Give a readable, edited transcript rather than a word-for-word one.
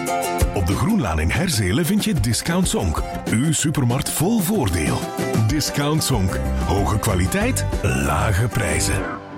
Op de Groenlaan in Herzelen vind je Discount Zonk. Uw supermarkt vol voordeel. Discount Zonk. Hoge kwaliteit, lage prijzen.